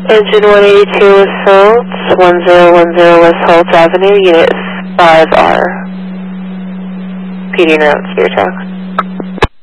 Engine 182 West Holt, 1010 West Holt Avenue, Unit 5R. PD route, Spirit Talk.